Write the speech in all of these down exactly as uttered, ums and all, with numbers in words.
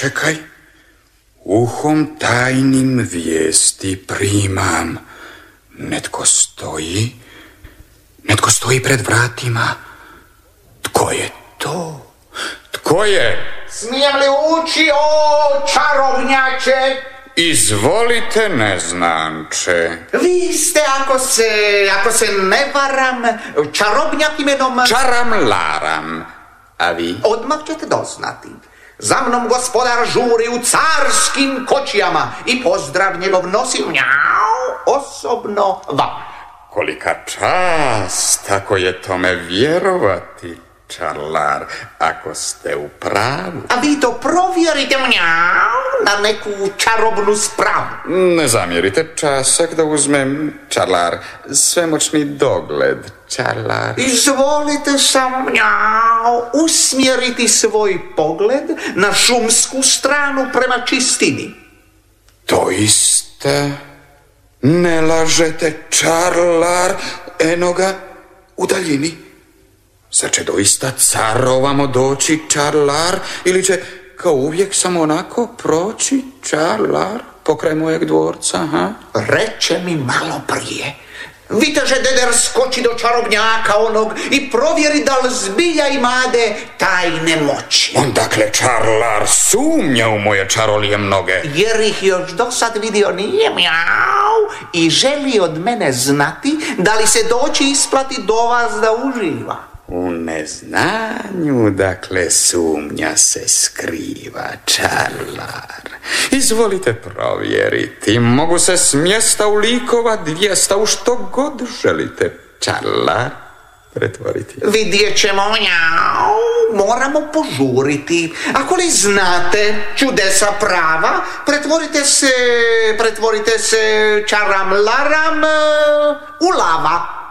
čekaj. Uhom tajnim vijesti primam. Netko stoji, netko stoji pred vratima. Tko je to? Tko je? Smijem li ući, o čarobnjače? Izvolite, neznanče. Vi ste, ako se, ako se ne varam, čarobnjak imenom... Čaram laram. A vi? Odmah ćete doznati. Za mnom gospodar žuri u carskim kočijama i pozdrav njegov nosi mjau, osobno vam. Kolika čast, ako je tome vjerovati, čarlar, ako ste u pravu. A vi to provjerite mjau na neku čarobnu spravu. Ne zamjerite časak da uzmem, čarlar, svemoćni dogled, čarlar. Izvolite samo mjau usmjeriti svoj pogled na šumsku stranu prema čistini. Doista, ne lažete, čarlar, eno ga u daljini. Zar će doista car ovamo doći, čarlar, ili će kao uvijek samo onako proći, čarlar, pokraj mojeg dvorca, ha? Reče mi malo prije. Viteže deder skoči do čarobnjaka onog i provjeri da li zbilja imade tajne moći. On dakle, čarlar, sumnja u moje čarolije mnoge. Jer ih još do sad vidio nije mjau i želi od mene znati da li se doći isplati do vas da uživa. U neznanju, dakle, sumnja se skriva, čarlar. Izvolite provjeriti. Mogu se s mjesta u likova dvijesta u što god želite, čarlar, pretvoriti. Vidjet ćemo, mjau, moramo požuriti. Ako li znate čudesa prava, pretvorite se, pretvorite se, čaram laram, u lava.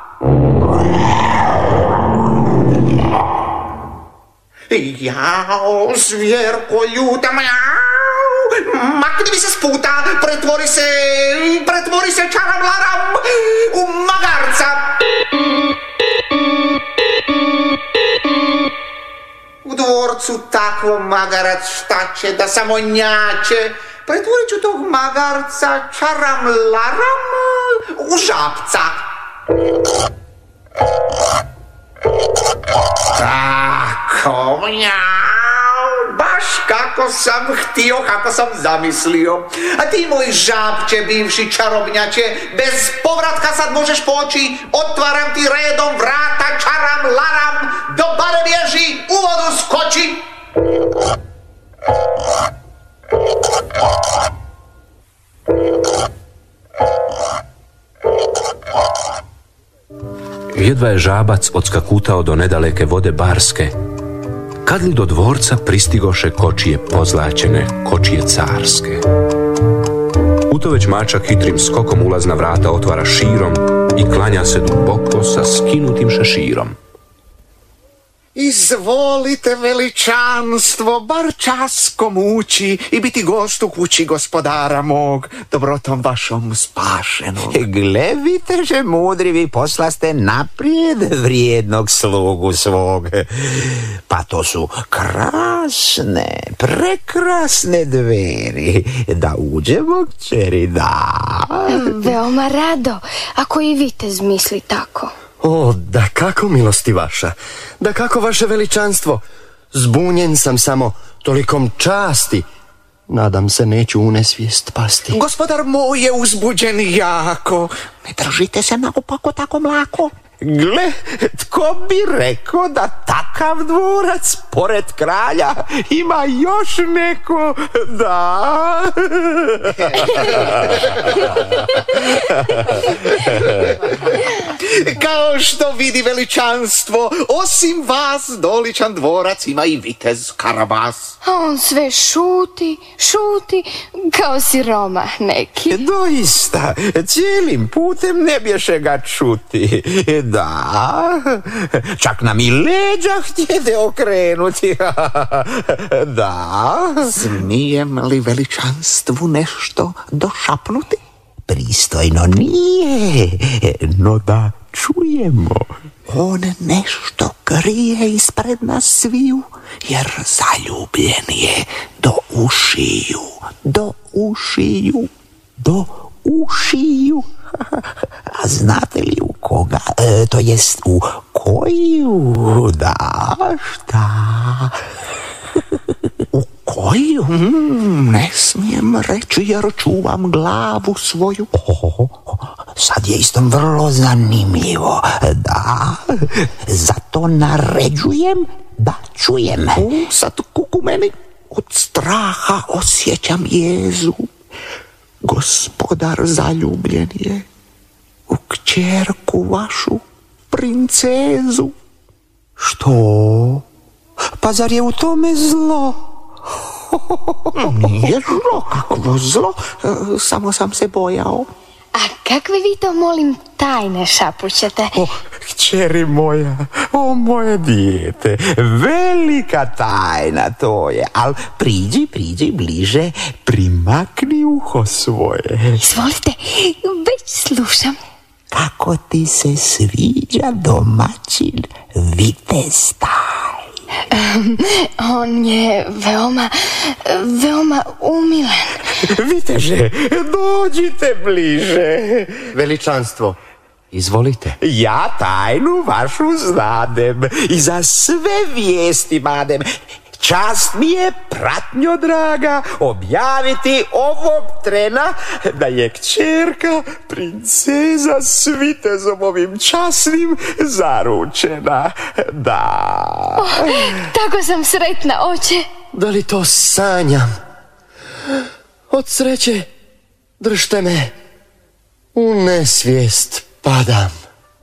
Jao, zvjerko ljuta, mjau, makni mi se s puta, pretvori se, pretvori se, čaram laram, u magarca. U dvorcu takvo magarac šta će da samo njače, pretvorit ću tog magarca, čaram laram, u žabca. Tako, mjau, baš kako sam htio, kako sam zamislio. A ti, moj žabče, bivši čarobnjače, bez povratka sad možeš poći. Otvaram ti redom vrata, čaram, laram, do bare bježi, u vodu skoči. Jedva je žabac odskakutao do nedaleke vode Barske, kad li do dvorca pristigoše kočije pozlaćene, kočije carske. U to već mačak hitrim skokom ulazna vrata otvara širom i klanja se duboko sa skinutim šeširom. Izvolite, veličanstvo, bar časkom ući i biti gost u kući gospodara mog, dobrotom vašom spašenog. Gle, viteže mudri, vi poslaste naprijed vrijednog slugu svog. Pa to su krasne, prekrasne dveri. Da uđemo, kćeri, da. Veoma rado, ako i vitez misli tako. O, da kako, milosti vaša, da kako, vaše veličanstvo. Zbunjen sam samo tolikom časti. Nadam se neću u nesvijest pasti. Gospodar moj je uzbuđen jako. Ne držite se naopako tako mlako. Gle, tko bi rekao da takav dvorac pored kralja ima još neko, da? Kao što vidi veličanstvo, osim vas doličan dvorac ima i vitez Karabas. A on sve šuti, šuti, kao siromah neki. Doista, cijelim putem ne bješe ga čuti. Da, čak nam i leđa htjede okrenuti. Da. Smijem li veličanstvu nešto došapnuti? Pristojno nije, no da čujemo. On nešto krije ispred nas sviju, jer zaljubljen je do ušiju, do ušiju, do ušiju. A znate li u koga, e, to jest u koju, da, šta? U koju? Hmm, ne smijem reći jer čuvam glavu svoju. Oh, sad je isto vrlo zanimljivo, da, zato naređujem da čujem. U, sad kuku meni, od straha osjećam jezu. Gospodar zaljubljen je u kćerku vašu, princezu. Što? Pa zar je u tome zlo? Nije zlo, kakvo zlo, samo sam se bojao. A kakve vi to, molim, tajne šapućete? O, kćeri moja, o moje dijete, velika tajna to je, al priđi, priđi bliže, primakni uho svoje. Izvolite, već slušam. Kako ti se sviđa domaćin vitez taj? Um, on je veoma, veoma umilen. Viteže, dođite bliže. Veličanstvo, izvolite. Ja tajnu vašu znadem i za sve vijesti madem. Čast mi je, pratnjo draga, objaviti ovog trena da je kćerka princeza s vitezom ovim časnim zaručena. Da. Oh, tako sam sretna, oče. Da li to sanjam? Od sreće držte me, u nesvijest padam.